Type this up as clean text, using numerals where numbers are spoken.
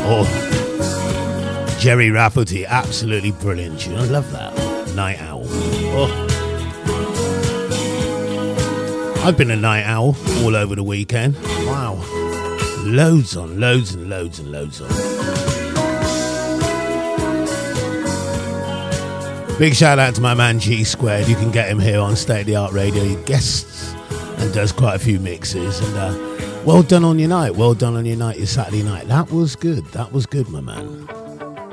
Oh, Jerry Rafferty, absolutely brilliant tune. I love that. Night Owl. Oh. I've been a night owl all over the weekend. Wow. Loads on, loads and loads and loads on. Big shout out to my man G Squared. You can get him here on State of the Art Radio. He guests and does quite a few mixes. And well done on your night. Well done on your night, your Saturday night. That was good. That was good, my man.